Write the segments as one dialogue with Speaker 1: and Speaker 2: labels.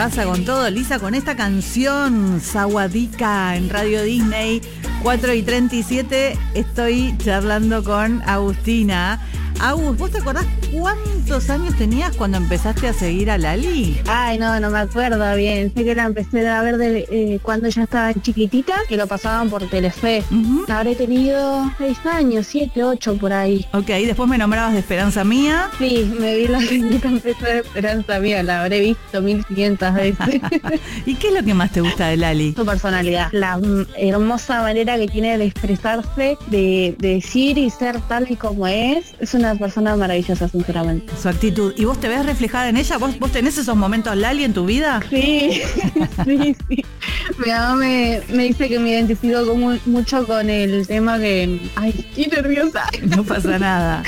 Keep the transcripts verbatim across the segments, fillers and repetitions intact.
Speaker 1: arrasa con todo, Lisa, con esta canción, Sawadika, en Radio Disney, cuatro y treinta y siete. Estoy charlando con Agustina. Agus, ¿vos te acordás cuántos años tenías cuando empezaste a seguir a Lali?
Speaker 2: Ay, no, no me acuerdo bien. Sé que la empecé a ver de, eh, cuando ya estaba chiquitita, que lo pasaban por Telefe. Uh-huh. Habré tenido seis años, siete, ocho por ahí.
Speaker 1: Ok, después me nombrabas de Esperanza Mía.
Speaker 2: Sí, me vi la viñeta empezó de Esperanza Mía, la habré visto mil quinientas veces.
Speaker 1: ¿Y qué es lo que más te gusta de Lali?
Speaker 2: Su personalidad, la mm, hermosa manera que tiene de expresarse, de, de decir y ser tal y como es. Es una persona maravillosa, sinceramente.
Speaker 1: Su actitud. ¿Y vos te ves reflejada en ella? ¿Vos, vos tenés esos momentos Lali en tu vida?
Speaker 2: Sí, sí, sí. Mi mamá me, me dice que me identifico como mucho con el tema que... Ay, estoy nerviosa.
Speaker 1: No pasa nada.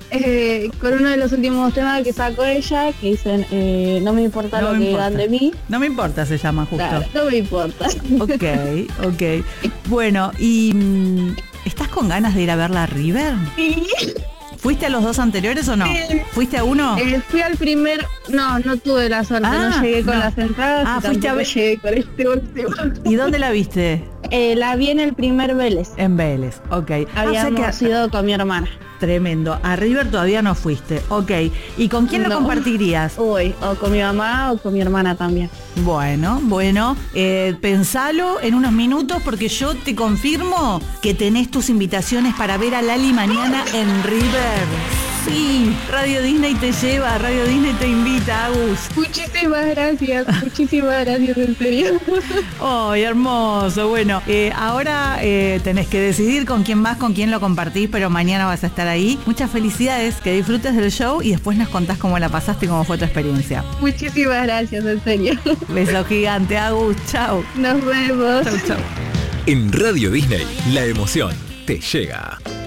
Speaker 2: eh, con uno de los últimos temas que sacó ella, que dicen, eh, no me importa no lo me que importa. digan de mí.
Speaker 1: No me importa, se llama justo.
Speaker 2: Claro, no me importa.
Speaker 1: Ok, ok. Bueno, y... ¿estás con ganas de ir a verla a River?
Speaker 2: Sí.
Speaker 1: ¿Fuiste a los dos anteriores o no? Sí. ¿Fuiste a uno?
Speaker 2: Eh, fui al primer... No, no tuve la suerte, ah, no llegué con no. las entradas.
Speaker 1: Ah, fuiste a ver...
Speaker 2: llegué con este último.
Speaker 1: ¿Y dónde la viste?
Speaker 2: Eh, la vi en el primer Vélez.
Speaker 1: En Vélez, ok.
Speaker 2: Habíamos o sea que... ido con mi hermana.
Speaker 1: Tremendo. A River todavía no fuiste. Ok. ¿Y con quién no. lo compartirías?
Speaker 2: Uy, o con mi mamá o con mi hermana también.
Speaker 1: Bueno, bueno. Eh, pensalo en unos minutos porque yo te confirmo que tenés tus invitaciones para ver a Lali mañana en River. Sí, Radio Disney te lleva, Radio Disney te invita, Agus.
Speaker 2: Muchísimas gracias, muchísimas gracias, en serio.
Speaker 1: Oh, hermoso. Bueno, eh, ahora eh, tenés que decidir con quién vas, con quién lo compartís, pero mañana vas a estar ahí. Muchas felicidades, que disfrutes del show y después nos contás cómo la pasaste y cómo fue tu experiencia.
Speaker 2: Muchísimas gracias, en serio.
Speaker 1: Beso gigante, Agus. Chau.
Speaker 2: Nos vemos.
Speaker 1: Chau, chau.
Speaker 3: En Radio Disney, la emoción te llega.